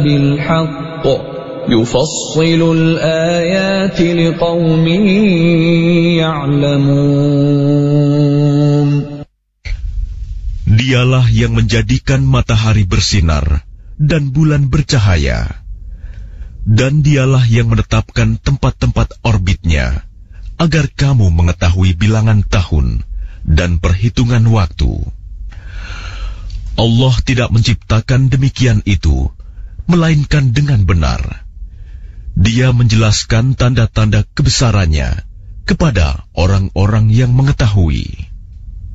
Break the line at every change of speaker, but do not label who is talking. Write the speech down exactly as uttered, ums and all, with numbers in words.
بالحق يفصل الآيات لقوم يعلمون.
Dialah yang menjadikan matahari bersinar dan bulan bercahaya, dan dialah yang menetapkan tempat-tempat orbitnya, agar kamu mengetahui bilangan tahun dan perhitungan waktu. Allah tidak menciptakan demikian itu, melainkan dengan benar. Dia menjelaskan tanda-tanda kebesarannya kepada orang-orang yang mengetahui.